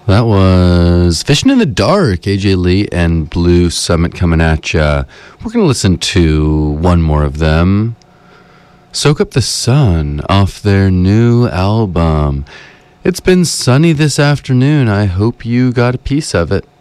That was Fishing in the Dark, AJ Lee and Blue Summit coming at ya. We're going to listen to one more of them. Soak Up the Sun off their new album. It's been sunny this afternoon. I hope you got a piece of it.